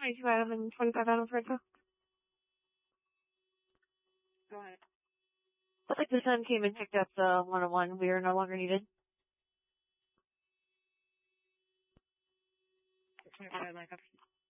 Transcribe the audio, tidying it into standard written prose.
22 Adam and 25 Adam Fredco. Go ahead. Looks like the son came and picked up the 101. We are no longer needed. 25 Mike.